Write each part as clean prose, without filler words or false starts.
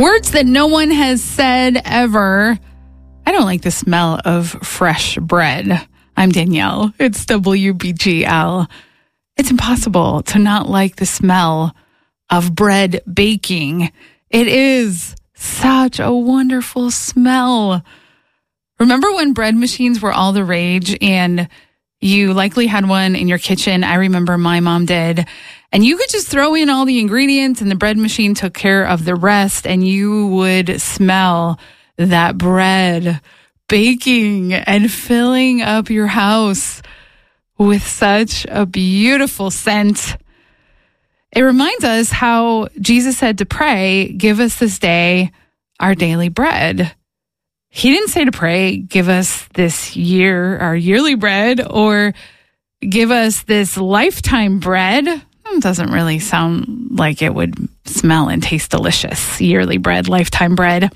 Words that no one has said ever. I don't like the smell of fresh bread. I'm Danielle. It's WBGL. It's impossible to not like the smell of bread baking. It is such a wonderful smell. Remember when bread machines were all the rage and you likely had one in your kitchen? I remember my mom did. And you could just throw in all the ingredients and the bread machine took care of the rest, and you would smell that bread baking and filling up your house with such a beautiful scent. It reminds us how Jesus said to pray, give us this day our daily bread. He didn't say to pray, give us this year our yearly bread, or give us this lifetime bread. It doesn't really sound like it would smell and taste delicious. Yearly bread, lifetime bread.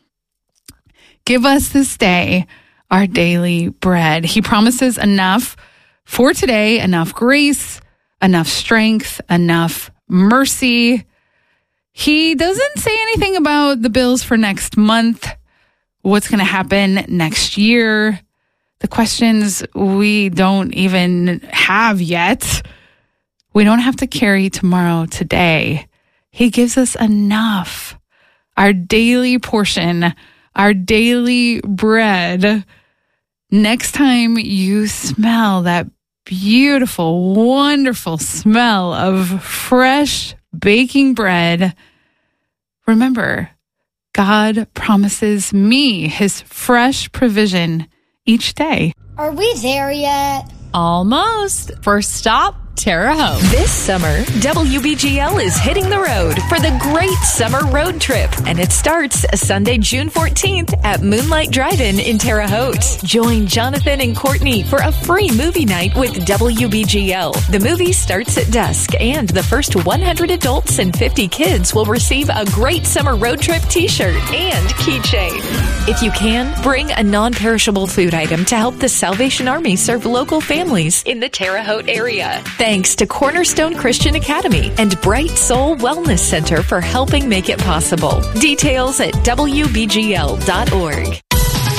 Give us this day our daily bread. He promises enough for today, enough grace, enough strength, enough mercy. He doesn't say anything about the bills for next month, what's going to happen next year, the questions we don't even have yet. We don't have to carry tomorrow today. He gives us enough, our daily portion, our daily bread. Next time you smell that beautiful, wonderful smell of fresh baking bread, remember, God promises me his fresh provision each day. Are we there yet? Almost. First stop, Terre Haute. This summer, WBGL is hitting the road for the Great Summer Road Trip, and it starts Sunday, June 14th at Moonlight Drive-In in Terre Haute. Join Jonathan and Courtney for a free movie night with WBGL. The movie starts at dusk, and the first 100 adults and 50 kids will receive a Great Summer Road Trip t-shirt and keychain. If you can, bring a non-perishable food item to help the Salvation Army serve local families in the Terre Haute area. Thanks to Cornerstone Christian Academy and Bright Soul Wellness Center for helping make it possible. Details at WBGL.org.